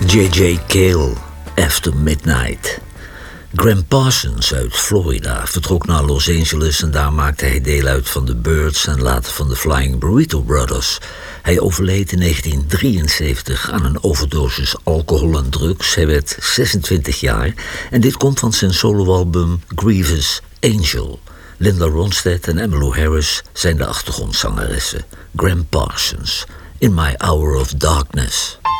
J.J. Cale, After Midnight. Graham Parsons uit Florida vertrok naar Los Angeles en daar maakte hij deel uit van de Byrds en later van de Flying Burrito Brothers. Hij overleed in 1973 aan een overdosis alcohol en drugs. Hij werd 26 jaar en dit komt van zijn soloalbum Grievous Angel. Linda Ronstadt en Emmylou Harris zijn de achtergrondzangeressen. Graham Parsons, In My Hour of Darkness.